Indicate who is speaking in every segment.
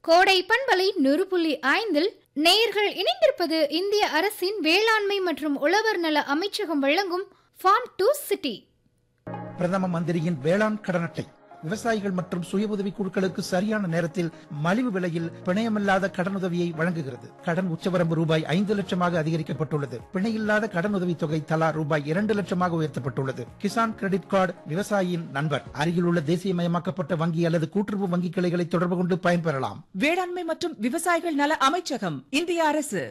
Speaker 1: கோடை பண்பலை 100.5 நேயர்கள் இணைந்திருப்பது இந்திய அரசின் வேளாண்மை மற்றும் உழவர் நல அமைச்சகம் வழங்கும் ஃபார்ம் டு சிட்டி.
Speaker 2: பிரதம மந்திரியின் வேளாண் கடன் அட்டை விவசாயிகள் மற்றும் சுய உதவி குழுக்களுக்கு சரியான நேரத்தில் மலிவு விலையில் பிணையமில்லாத கடனுதவியை வழங்குகிறது. கடன் உச்சவரம்பு ரூபாய் 5 லட்சமாக அதிகரிக்கப்பட்டுள்ளது. பிணையில்லாத கடனுதவி தொகை தலா ரூபாய் 2 லட்சமாக உயர்த்தப்பட்டுள்ளது. கிசான் கிரெடிட் கார்டு விவசாயியின் நண்பர். அருகில் உள்ள தேசியமயமாக்கப்பட்ட வங்கி அல்லது கூட்டுறவு வங்கி கிளைகளை தொடர்பு கொண்டு பயன்பெறலாம்.
Speaker 3: வேளாண்மை மற்றும் விவசாயிகள் நல அமைச்சகம், இந்திய அரசு.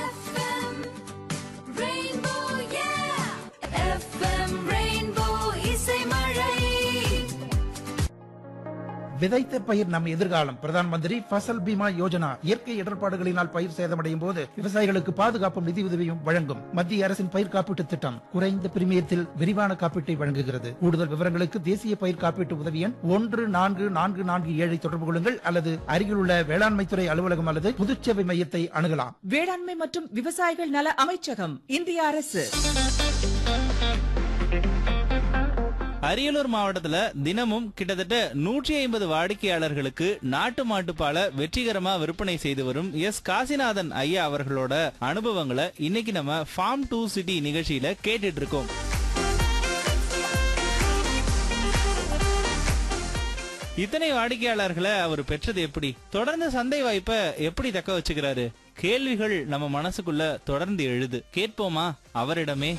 Speaker 2: விதைத்த பயிர் நம் எதிர்காலம். பிரதான் மந்திரி ஃபசல் பீமா யோஜனா இயற்கை இடர்பாடுகளினால் பயிர் சேதமடையும் போது விவசாயிகளுக்கு பாதுகாப்பும் நிதியுதவியும் வழங்கும் மத்திய அரசின் பயிர் காப்பீட்டு திட்டம். குறைந்த பிரீமியத்தில் விரிவான காப்பீட்டை வழங்குகிறது. கூடுதல் விவரங்களுக்கு தேசிய பயிர் காப்பீட்டு உதவி எண் 14447 தொடர்பு கொள்ளுங்கள் அல்லது அருகிலுள்ள வேளாண்மைத்துறை அலுவலகம் அல்லது பொதுச்சேவை மையத்தை அணுகலாம்.
Speaker 3: வேளாண்மை மற்றும் விவசாயிகள் நல அமைச்சகம், இந்திய அரசு.
Speaker 4: அரியலூர் மாவட்டத்துல தினமும் கிட்டத்தட்ட 150 வாடிக்கையாளர்களுக்கு நாட்டு மாட்டுப்பாலை வெற்றிகரமா விற்பனை செய்து வரும் எஸ் காசிநாதன் ஐயா அவர்களோட அனுபவங்களை இன்னைக்கு நம்ம ஃபார்ம் டு சிட்டி நிகழ்ச்சியில கேட்டுட்டு இருக்கோம். இத்தனை வாடிக்கையாளர்களை அவர் பெற்றது எப்படி, தொடர்ந்து சந்தை வாய்ப்பை எப்படி தக்க வச்சுக்கிறாரு, கேள்விகள் நம்ம மனசுக்குள்ள தொடர்ந்து எழுது. கேட்போமா அவரிடமே.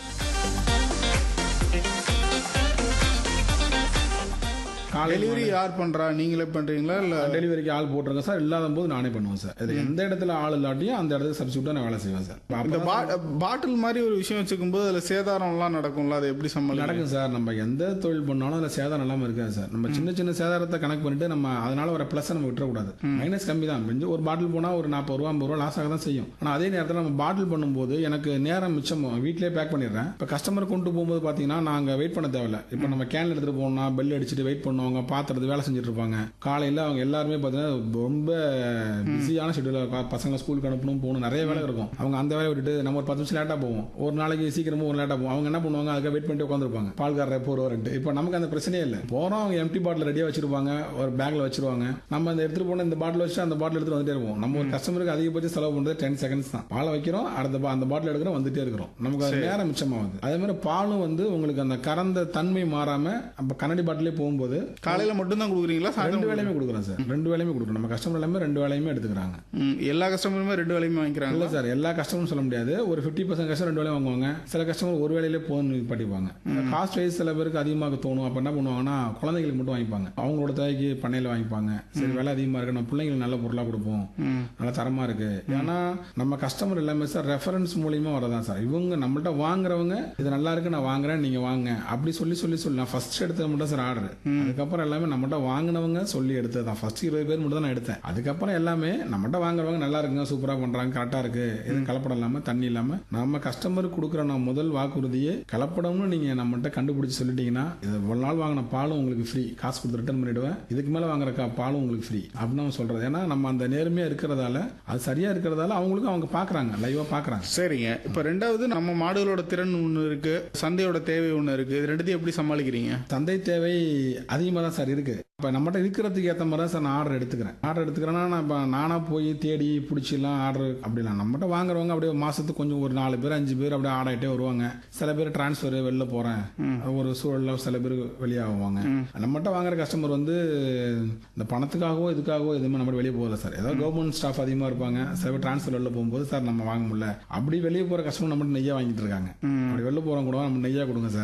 Speaker 5: டெலிவரி யார் பண்றா, நீங்களே பண்றீங்களா இல்ல?
Speaker 6: டெலிவரிக்கு ஆள் போட்டுருங்க சார். இல்லாத போது நானே பண்ணுவேன் சார். இது எந்த இடத்துல ஆள் இல்லாட்டியும் அந்த இடத்துல சப்ஸ்டியூட்டா நான் வேலை செய்வேன் சார்.
Speaker 5: இந்த பாட்டில் மாதிரி ஒரு விஷயம் வச்சுக்கும் போது அதுல சேதாரம் எல்லாம் நடக்கும்ல, அது எப்படி சமாளிக்கும்?
Speaker 6: நடக்கும் சார். நம்ம எந்த தொழில் பண்ணாலும் அதுல சேதாரம் இல்லாம இருக்காது சார். நம்ம சின்ன சின்ன சேதாரத்தை கணக்கு பண்ணிட்டு நம்ம அதனால வர பிளஸ் நம்ம விட்டுறக்கூடாது. மைனஸ் கம்மி தான். ஒரு பாட்டில் போனா ஒரு 40 ரூபா 50 ரூபா லாஸ் ஆக தான் செய்யும். ஆனா அதே நேரத்தில் நம்ம பாட்டில் பண்ணும்போது எனக்கு நேரம் மிச்சம். வீட்லயே பேக் பண்ணிடுறேன். இப்ப கஸ்டமர் கொண்டு போகும்போது பாத்தீங்கன்னா நாங்க வெயிட் பண்ண தேவையில்ல. இப்ப நம்ம கேன்ல எடுத்துட்டு போனோம்னா பெல் அடிச்சுட்டு வெயிட் பண்ணுவாங்க, பாத்துறது வேலை செஞ்சுட்டு இருப்பாங்க. காலையில அவங்க எல்லாருமே பாத்தீங்கன்னா ரொம்ப பிஸியான ஷெட்யூல். பசங்க ஸ்கூலுக்கு அனுப்பணும், போகணும், நிறைய வேலை இருக்கும். அவங்க அந்த வேலையை விட்டுட்டு நம்ம ஒரு 10 நிமிஷம் லேட்டா போவோம், ஒரு நாளைக்கு சீக்கிரமும் ஒரு லேட்டா போவோம். அவங்க என்ன பண்ணுவாங்க, அதுக்கு வெயிட் பண்ணிட்டு உட்காந்துருப்பாங்க. பால்காரரை போறவர்ட்டு. இப்ப நமக்கு அந்த பிரச்சனையே இல்லை. போறோம், அவங்க எம்டி பாட்டில் ரெடியா வச்சிருப்பாங்க, ஒரு பேக்ல வச்சிருவாங்க. நம்ம அந்த எடுத்துட்டு போன இந்த பாட்டில் வச்சு அந்த பாட்டில் எடுத்துட்டு வந்துட்டே இருப்போம். நம்ம ஒரு கஸ்டமருக்கு அதிகபட்சம் செலவு பண்றது 10 செகண்ட்ஸ் தான். பாலை வைக்கிறோம், அந்த பாட்டில் எடுக்கிறோம், வந்துட்டே இருக்கிறோம். நமக்கு அது நேரம் மிச்சமாகுது. அதே மாதிரி பாலும் உங்களுக்கு அந்த கறந்த தன்மை மாறாம நம்ம கண்ணாடி பாட்டிலே போகும்போது
Speaker 5: காலையில மட்டும் தான் கொடுக்குறீங்களா?
Speaker 6: 2 வேளையுமே கொடுக்குறோம் சார். 2 வேளையுமே கொடுக்குறோம். நம்ம கஸ்டமர் எல்லாமே 2 வேளையுமே எடுத்துக்கிறாங்க.
Speaker 5: எல்லா கஸ்டமருமே 2 வேளையுமே வாங்கிக்கிறாங்க?
Speaker 6: இல்ல சார், எல்லா கஸ்டமரும் சொல்ல முடியாது. ஒரு 50% கஸ்டமர் 2 வேளையும் வாங்குவாங்க. சில கஸ்டமர் ஒரு வேளையிலே போன்னு படிப்பாங்க. காஸ்ட் வைஸ் சில பேருக்கு அதிகமாக தோணும். அப்ப என்ன பண்ணுவாங்கன்னா குழந்தைகளுக்கு மட்டும் வாங்கிப்பாங்க. அவங்களோட தேவைக்கு பண்ணையில வாங்கிப்பாங்க. சரி விலை அதிகமா இருக்கு, நம்ம பிள்ளைங்களுக்கு நல்ல பொருளா கொடுப்போம், நல்ல தரமா இருக்கு. ஏன்னா நம்ம கஸ்டமர் எல்லாமே சார் ரெஃபரன்ஸ் மூலியமா வரதான் சார். இவங்க நம்மள்ட்ட வாங்குறவங்க இது நல்லா இருக்கு நான் வாங்குறேன் நீங்க வாங்க அப்படி சொல்லி நான் ஃபர்ஸ்ட் எடுத்தது மட்டும் சார் ஆர்டர். அதுக்கப்புறம் எல்லாமே நம்மகிட்ட வாங்கினவங்க சொல்லி எடுத்ததான். ஃபர்ஸ்ட் 20 பேர் மட்டும் தான் நான் எடுத்தேன். அதுக்கப்புறம் எல்லாமே நம்மகிட்ட வாங்குறவங்க நல்லா இருக்குங்க, சூப்பரா பண்றாங்க, கரெக்டா இருக்கு, எதுவும் கலப்படம் இல்லாம தண்ணி இல்லாம நம்ம கஸ்டமருக்கு கொடுக்குற நான் முதல் வாக்குறுதியே கலப்படம்னு நீங்க நம்மகிட்ட கண்டுபிடிச்சு சொல்லிட்டீங்கன்னா இது ஒரு நாள் வாங்கின பாலும் உங்களுக்கு ஃப்ரீ, காசு கொடுத்து ரிட்டர்ன் பண்ணிடுவேன், இதுக்கு மேல வாங்குற பாலும் உங்களுக்கு ஃப்ரீ அப்படின்னு நம்ம சொல்றது. ஏன்னா நம்ம அந்த நேர்மையா இருக்கிறதால அது சரியா இருக்கிறதால அவங்களுக்கு அவங்க பாக்குறாங்க, லைவா பாக்குறாங்க.
Speaker 5: சரிங்க. இப்ப ரெண்டாவது நம்ம மாடுகளோட திறன் ஒண்ணு இருக்கு, சந்தையோட தேவை ஒண்ணு இருக்கு. இது ரெண்டுத்தையும் எப்படி சமாளிக்கிறீங்க?
Speaker 6: சந்தை தேவை அதிகமா தான் சார் இருக்கு. இப்ப நம்மகிட்ட இருக்கிறதுக்கு ஏற்ற மாதிரி தான் சார் நான் ஆர்டர் எடுத்துக்கிறேன்னா நான் இப்ப நானா போய் தேடி பிடிச்சிலாம் ஆர்டர் அப்படிலாம் நம்மகிட்ட வாங்குறவங்க அப்படியே மாசத்துக்கு கொஞ்சம் ஒரு 4 பேர் 5 பேர் அப்படியே ஆடாயிட்டே வருவாங்க. சில பேர் டிரான்ஸ்பர் வெளில போறேன் ஒரு சூழல்ல சில பேர் வெளியாகுவாங்க. நம்மகிட்ட வாங்குற கஸ்டமர் இந்த பணத்துக்காகவோ இதுக்காகவோ எதுவுமே நம்ம வெளியே போகல சார். ஏதாவது கவர்மெண்ட் ஸ்டாஃப் அதிகமா இருப்பாங்க, சில பேர் டிரான்ஸ்பர் வெளில போகும்போது சார் நம்ம வாங்க முடியல அப்படி வெளியே போற கஸ்டமர் நம்ம நெய்யா வாங்கிட்டு இருக்காங்க. அப்படி வெளில போறவங்க கூட நம்ம நெய்யா கொடுங்க சார்